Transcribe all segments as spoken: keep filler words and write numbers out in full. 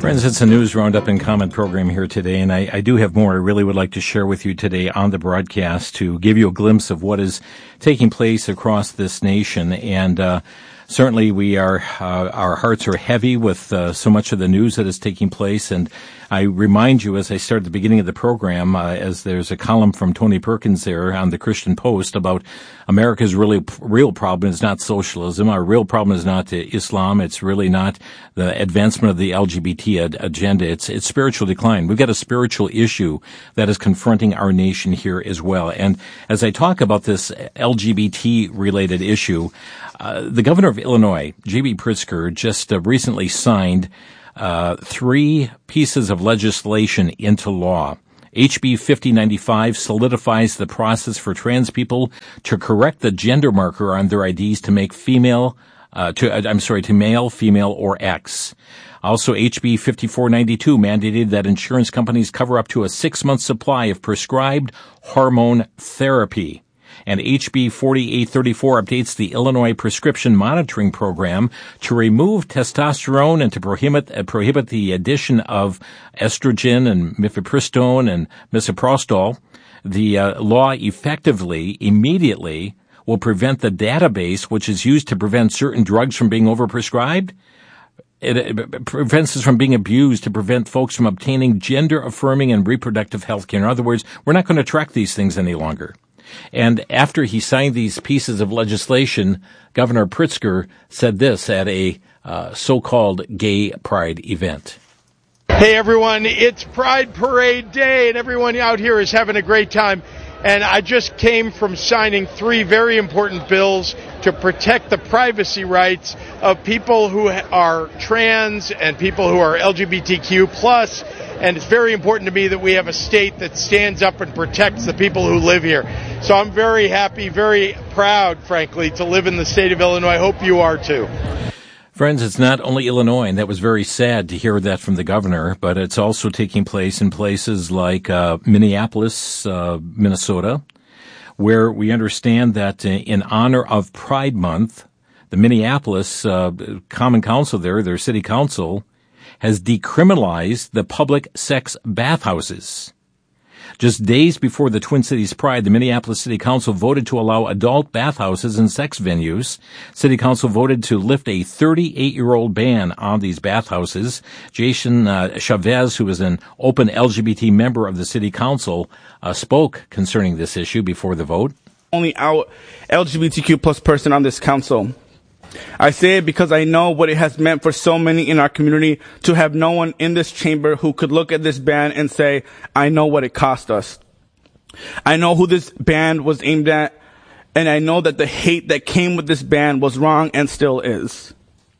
Friends, it's a news roundup and comment program here today, and I, I do have more I really would like to share with you today on the broadcast to give you a glimpse of what is taking place across this nation. And uh, certainly we are, uh, our hearts are heavy with uh, so much of the news that is taking place. And I remind you, as I start at the beginning of the program, uh, as there's a column from Tony Perkins there on the Christian Post about America's really real problem is not socialism. Our real problem is not Islam. It's really not the advancement of the L G B T ad- agenda. It's it's spiritual decline. We've got a spiritual issue that is confronting our nation here as well. And as I talk about this L G B T related issue, uh, the governor of Illinois, J B Pritzker, just uh, recently signed Uh, three pieces of legislation into law. H B fifty ninety-five solidifies the process for trans people to correct the gender marker on their I Ds to make female, uh, to, uh, I'm sorry, to male, female, or X. Also, H B fifty-four ninety-two mandated that insurance companies cover up to a six-month supply of prescribed hormone therapy. And H B forty-eight thirty-four updates the Illinois Prescription Monitoring Program to remove testosterone and to prohibit, uh, prohibit the addition of estrogen and mifepristone and misoprostol. The uh, law effectively, immediately, will prevent the database which is used to prevent certain drugs from being overprescribed. It, it prevents us from being abused to prevent folks from obtaining gender-affirming and reproductive health care. In other words, we're not going to track these things any longer. And after he signed these pieces of legislation, Governor Pritzker said this at a uh, so-called gay pride event. Hey, everyone, it's Pride Parade Day, and everyone out here is having a great time. And I just came from signing three very important bills to protect the privacy rights of people who are trans and people who are L G B T Q plus. And it's very important to me that we have a state that stands up and protects the people who live here. So I'm very happy, very proud, frankly, to live in the state of Illinois. I hope you are too. Friends, it's not only Illinois, and that was very sad to hear that from the governor, but it's also taking place in places like uh, Minneapolis, uh, Minnesota, where we understand that uh, in honor of Pride Month, the Minneapolis uh, Common Council there, their city council, has decriminalized the public sex bathhouses. Just days before the Twin Cities Pride, the Minneapolis City Council voted to allow adult bathhouses and sex venues. City Council voted to lift a thirty-eight-year-old ban on these bathhouses. Jason uh, Chavez, who is an open L G B T member of the City Council, uh, spoke concerning this issue before the vote. Only our L G B T Q plus person on this council. I say it because I know what it has meant for so many in our community to have no one in this chamber who could look at this ban and say, I know what it cost us. I know who this ban was aimed at, and I know that the hate that came with this ban was wrong and still is.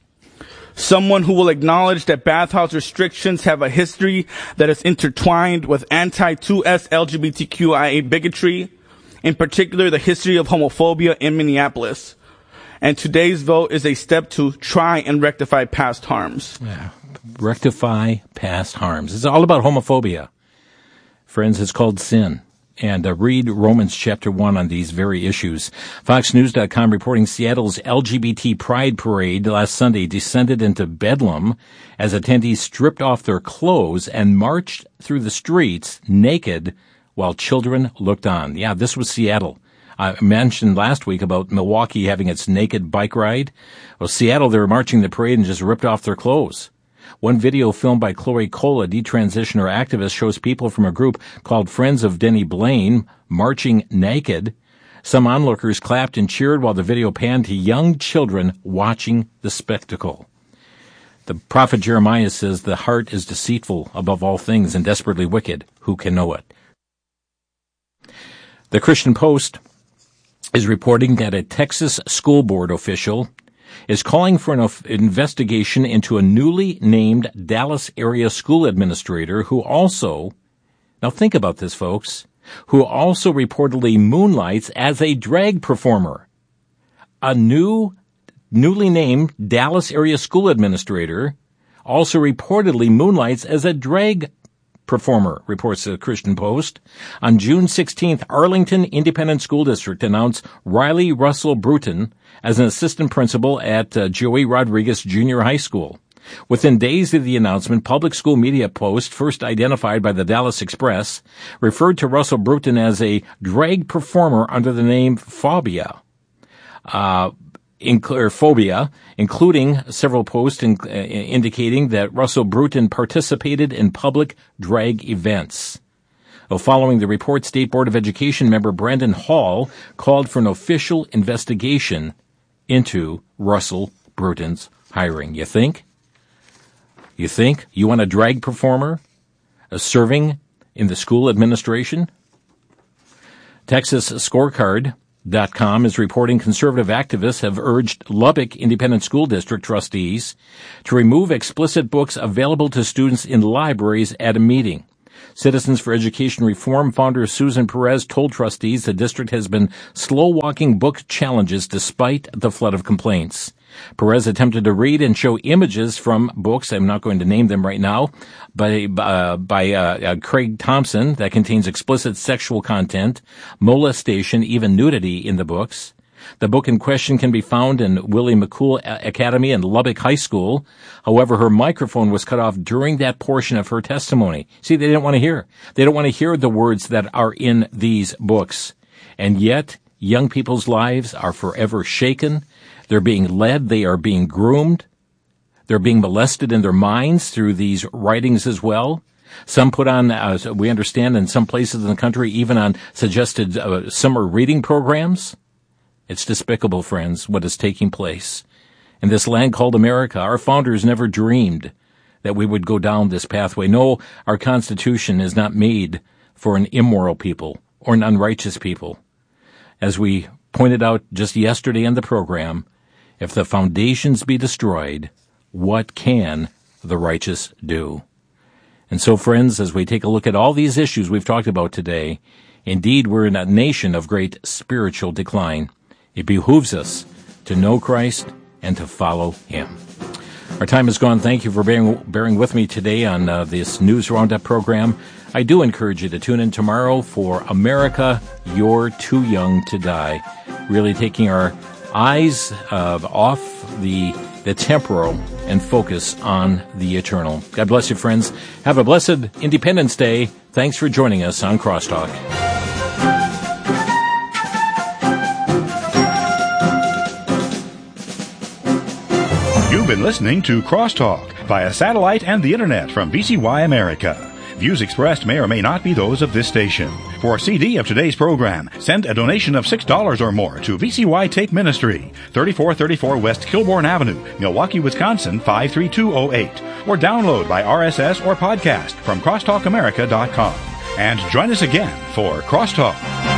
Someone who will acknowledge that bathhouse restrictions have a history that is intertwined with anti two S L G B T Q I A bigotry, in particular the history of homophobia in Minneapolis. And today's vote is a step to try and rectify past harms. Yeah, rectify past harms. It's all about homophobia. Friends, it's called sin. And uh, read Romans chapter one on these very issues. Fox News dot com reporting Seattle's L G B T Pride Parade last Sunday descended into bedlam as attendees stripped off their clothes and marched through the streets naked while children looked on. Yeah, this was Seattle. I mentioned last week about Milwaukee having its naked bike ride. Well, Seattle, they were marching the parade and just ripped off their clothes. One video filmed by Chloe Cole, a detransitioner activist, shows people from a group called Friends of Denny Blaine marching naked. Some onlookers clapped and cheered while the video panned to young children watching the spectacle. The prophet Jeremiah says the heart is deceitful above all things and desperately wicked. Who can know it? The Christian Post is reporting that a Texas school board official is calling for an investigation into a newly named Dallas area school administrator who also, now think about this, folks, who also reportedly moonlights as a drag performer. A new, newly named Dallas area school administrator also reportedly moonlights as a drag performer, reports the Christian Post. On June sixteenth, Arlington Independent School District announced Riley Russell Bruton as an assistant principal at uh, Joey Rodriguez Junior High School. Within days of the announcement, public school media posts, first identified by the Dallas Express, referred to Russell Bruton as a drag performer under the name Phobia, uh, inc- or Phobia, including several posts in, uh, indicating that Russell Bruton participated in public drag events. Well, following the report, State Board of Education member Brandon Hall called for an official investigation into Russell Bruton's hiring. You think? You think you want a drag performer uh, serving in the school administration? Texas Scorecard dot com is reporting conservative activists have urged Lubbock Independent School District trustees to remove explicit books available to students in libraries at a meeting. Citizens for Education Reform founder Susan Perez told trustees the district has been slow-walking book challenges despite the flood of complaints. Perez attempted to read and show images from books, I'm not going to name them right now, by, uh, by uh, uh, Craig Thompson that contains explicit sexual content, molestation, even nudity in the books. The book in question can be found in Willie McCool Academy and Lubbock High School. However, her microphone was cut off during that portion of her testimony. See, they didn't want to hear. They don't want to hear the words that are in these books. And yet, young people's lives are forever shaken. They're being led. They are being groomed. They're being molested in their minds through these writings as well. Some put on, uh, we understand, in some places in the country, even on suggested uh, summer reading programs. It's despicable, friends, what is taking place. In this land called America, our founders never dreamed that we would go down this pathway. No, our Constitution is not made for an immoral people or an unrighteous people. As we pointed out just yesterday in the program, if the foundations be destroyed, what can the righteous do? And so, friends, as we take a look at all these issues we've talked about today, indeed we're in a nation of great spiritual decline. It behooves us to know Christ and to follow Him. Our time is gone. Thank you for bearing, bearing with me today on uh, this News Roundup program. I do encourage you to tune in tomorrow for America, You're Too Young to Die. Really taking our eyes uh, off the the temporal and focus on the eternal. God bless you, friends. Have a blessed Independence Day. Thanks for joining us on Crosstalk. You've been listening to Crosstalk via satellite and the internet from V C Y America. Views expressed may or may not be those of this station. For a C D of today's program, send a donation of six dollars or more to V C Y Tape Ministry, thirty-four thirty-four West Kilbourne Avenue, Milwaukee, Wisconsin, five three two oh eight. Or download by R S S or podcast from crosstalk america dot com. And join us again for Crosstalk.